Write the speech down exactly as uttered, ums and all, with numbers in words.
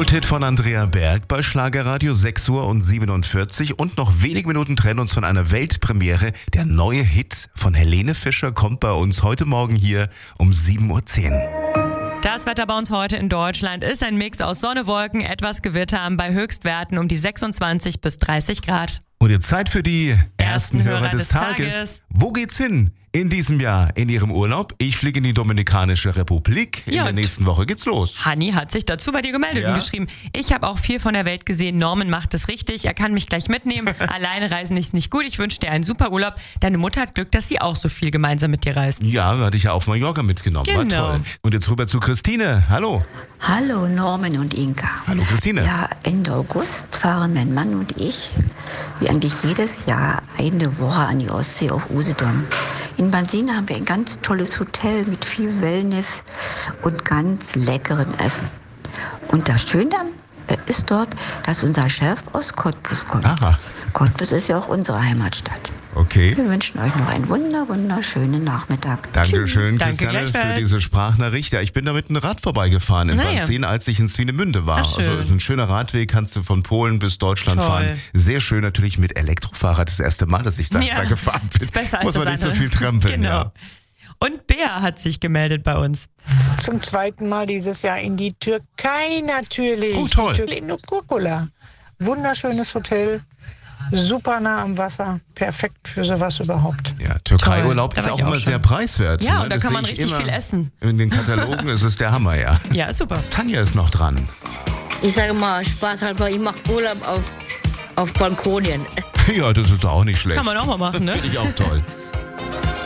Kulthit von Andrea Berg bei Schlagerradio, sechs Uhr und siebenundvierzig. Und noch wenige Minuten trennen uns von einer Weltpremiere. Der neue Hit von Helene Fischer kommt bei uns heute Morgen hier um sieben Uhr zehn. Das Wetter bei uns heute in Deutschland ist ein Mix aus Sonne, Wolken, etwas Gewitter bei Höchstwerten um die sechsundzwanzig bis dreißig Grad. Und jetzt Zeit für die ersten, Ersten Hörer, Hörer des, des Tages. Tages. Wo geht's hin in diesem Jahr in Ihrem Urlaub? Ich fliege in die Dominikanische Republik. In Ja, der und nächsten Woche geht's los. Hanni hat sich dazu bei dir gemeldet Ja. und geschrieben, ich habe auch viel von der Welt gesehen, Norman macht es richtig, er kann mich gleich mitnehmen, alleine reisen ist nicht gut, ich wünsche dir einen super Urlaub. Deine Mutter hat Glück, dass sie auch so viel gemeinsam mit dir reist. Ja, hatte ich ja auf Mallorca mitgenommen. Genau. War toll. Und jetzt rüber zu Christine. Hallo. Hallo Norman und Inka. Hallo Christine. Ja, Ende August fahren mein Mann und ich, wie eigentlich jedes Jahr, eine Woche an die Ostsee auf Usedom. In Bansina haben wir ein ganz tolles Hotel mit viel Wellness und ganz leckerem Essen. Und das Schöne äh, ist dort, dass unser Chef aus Cottbus kommt. Aha. Cottbus ist ja auch unsere Heimatstadt. Okay. Wir wünschen euch noch einen wunder, wunderschönen Nachmittag. Dankeschön, Danke Christiane, für gleichfalls. diese Sprachnachricht. Ja, ich bin da mit einem Rad vorbeigefahren in Naja. Wannsee, als ich in Swinemünde war. Ach, schön. Also es ist ein schöner Radweg, kannst du von Polen bis Deutschland Toll. fahren. Sehr schön, natürlich mit Elektrofahrrad. Das erste Mal, dass ich da, Ja, da gefahren bin. ist besser als Muss man das nicht so andere. viel trampeln. Genau. Ja. Und Bea hat sich gemeldet bei uns. Zum zweiten Mal dieses Jahr in die Türkei natürlich. Oh, toll. Tür- In Nukukula. Wunderschönes Hotel, super nah am Wasser, perfekt für sowas überhaupt. Ja, Türkei-Urlaub Toll, da ist war auch ich auch immer schon. sehr preiswert. Ja, ne? und da Das kann sehe man ich richtig immer viel essen. In den Katalogen ist es der Hammer, ja. Ja, ist super. Tanja ist noch dran. Ich sage mal, Spaß halber, ich mache Urlaub auf, auf Balkonien. Ja, das ist doch auch nicht schlecht. Kann man auch mal machen, ne? Finde ich auch toll.